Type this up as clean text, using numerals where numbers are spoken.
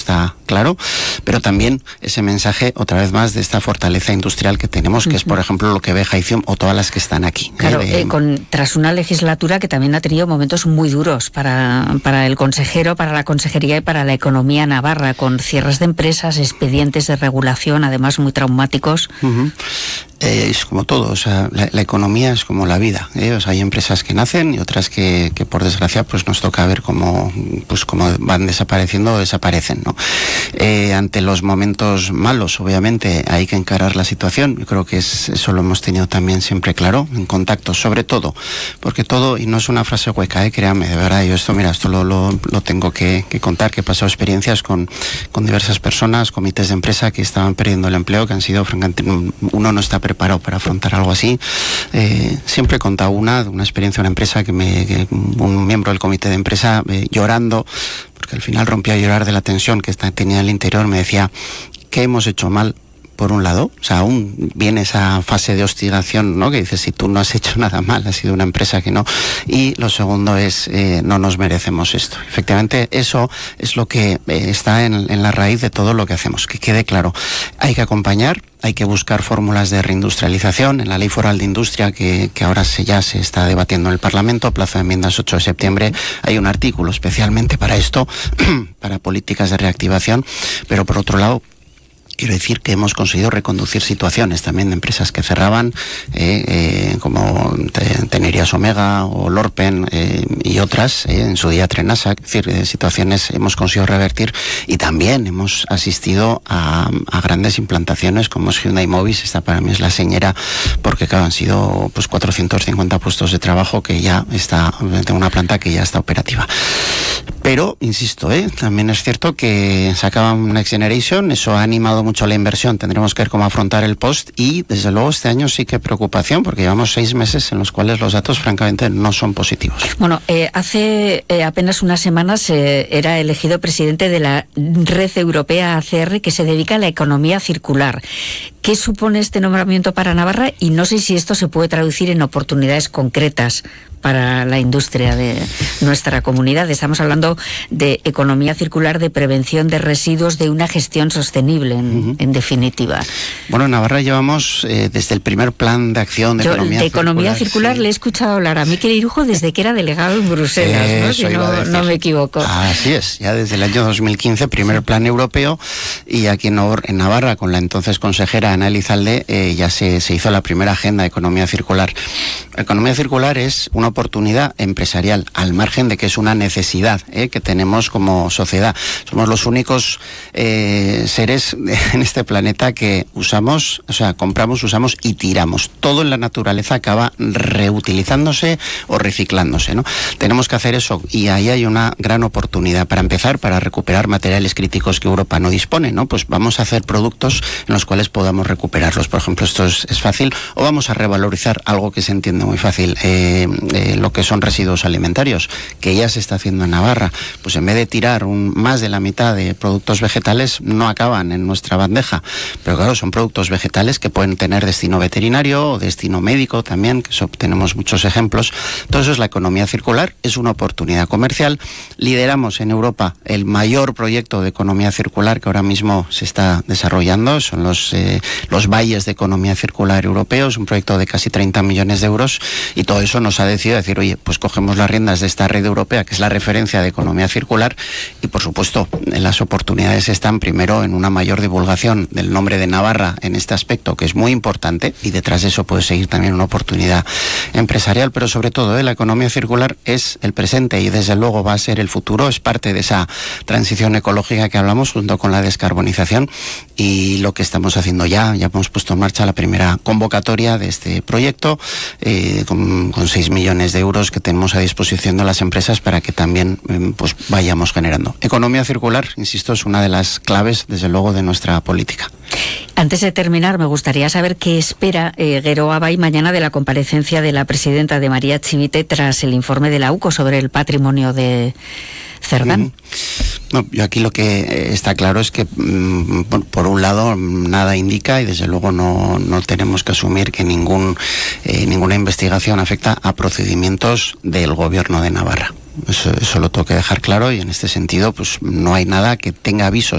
está claro, pero también ese mensaje, otra vez más, de esta fortaleza industrial que tenemos, que es, por ejemplo, lo que ve Jaicium o todas las que están aquí. Claro, tras una legislatura que también ha tenido momentos muy duros para el consejero, para la consejería y para la economía navarra, con cierres de empresas, expedientes de regulación, además muy traumáticos. Es como todo, o sea, la economía es como la vida, o sea, hay empresas que nacen y otras que por desgracia pues nos toca ver cómo van desapareciendo o desaparecen, ¿no? Ante los momentos malos, obviamente, hay que encarar la situación. Yo creo que eso lo hemos tenido también siempre claro, en contacto, sobre todo, porque todo, y no es una frase hueca, créanme, de verdad, yo esto lo tengo que contar, que he pasado experiencias con diversas personas, comités de empresa que estaban perdiendo el empleo, que han sido, francamente, uno no está preparado para afrontar algo así. Siempre he contado una experiencia de una empresa que un miembro del comité de empresa llorando, porque al final rompió a llorar de la tensión que tenía en el interior, me decía, ¿qué hemos hecho mal? Por un lado, o sea, aún viene esa fase de hostigación, ¿no? Que dices, si tú no has hecho nada mal, has sido una empresa que no. Y lo segundo es, no nos merecemos esto. Efectivamente, eso es lo que está en la raíz de todo lo que hacemos. Que quede claro, hay que acompañar, hay que buscar fórmulas de reindustrialización. En la Ley Foral de Industria, que ahora ya se está debatiendo en el Parlamento, plazo de enmiendas 8 de septiembre, hay un artículo especialmente para esto, para políticas de reactivación, pero por otro lado, quiero decir que hemos conseguido reconducir situaciones también de empresas que cerraban, como Tenerías Omega o Lorpen y otras, en su día Trenasa. Es decir, situaciones hemos conseguido revertir, y también hemos asistido a grandes implantaciones como es Hyundai Mobis. Esta para mí es la señera, porque claro, han sido pues 450 puestos de trabajo que ya está, tengo una planta que ya está operativa. Pero, insisto, también es cierto que se acaba un Next Generation, eso ha animado mucho la inversión, tendremos que ver cómo afrontar el post, y desde luego este año sí que preocupación, porque llevamos 6 meses en los cuales los datos francamente no son positivos. Bueno, hace apenas unas semanas era elegido presidente de la Red Europea ACR, que se dedica a la economía circular. ¿Qué supone este nombramiento para Navarra? Y no sé si esto se puede traducir en oportunidades concretas para la industria de nuestra comunidad. Estamos hablando de economía circular, de prevención de residuos, de una gestión sostenible, en definitiva. Bueno, en Navarra llevamos desde el primer plan de acción de economía circular sí. Le he escuchado hablar a Mikel Irujo desde que era delegado en Bruselas, ¿no? Si no me equivoco. Así es, ya desde el año 2015, primer plan europeo, y aquí en Navarra, con la entonces consejera Ana Elizalde, ya se hizo la primera agenda de economía circular. La economía circular es una oportunidad empresarial, al margen de que es una necesidad que tenemos como sociedad. Somos los únicos seres en este planeta que usamos, o sea, compramos, usamos y tiramos. Todo en la naturaleza acaba reutilizándose o reciclándose, ¿no? Tenemos que hacer eso, y ahí hay una gran oportunidad. Para empezar, para recuperar materiales críticos que Europa no dispone, ¿no? Pues vamos a hacer productos en los cuales podamos recuperarlos. Por ejemplo, esto es fácil, o vamos a revalorizar algo que se entiende muy fácil, lo que son residuos alimentarios, que ya se está haciendo en Navarra. Pues en vez de tirar más de la mitad de productos vegetales, no acaban en nuestra bandeja, pero claro, son productos vegetales que pueden tener destino veterinario o destino médico también, que eso tenemos muchos ejemplos. Todo eso es la economía circular, es una oportunidad comercial. Lideramos en Europa el mayor proyecto de economía circular que ahora mismo se está desarrollando, son los valles de economía circular europeos, un proyecto de casi 30 millones de euros, y todo eso nos ha decidido decir, oye, pues cogemos las riendas de esta red europea, que es la referencia de economía circular, y por supuesto, las oportunidades están primero en una mayor divulgación del nombre de Navarra en este aspecto, que es muy importante, y detrás de eso puede seguir también una oportunidad empresarial, pero sobre todo, la economía circular es el presente y desde luego va a ser el futuro, es parte de esa transición ecológica que hablamos junto con la descarbonización, y lo que estamos haciendo ya hemos puesto en marcha la primera convocatoria de este proyecto, con 6 millones de euros que tenemos a disposición de las empresas para que también pues vayamos generando. Economía circular, insisto, es una de las claves, desde luego, de nuestra política. Antes de terminar, me gustaría saber qué espera Gero Abay mañana de la comparecencia de la presidenta de María Chivite tras el informe de la UCO sobre el patrimonio de Cerdán. No, yo aquí lo que está claro es que, por un lado, nada indica, y desde luego no tenemos que asumir que ninguna investigación afecta a procedimientos del Gobierno de Navarra. Eso lo tengo que dejar claro, y en este sentido pues no hay nada que tenga avisos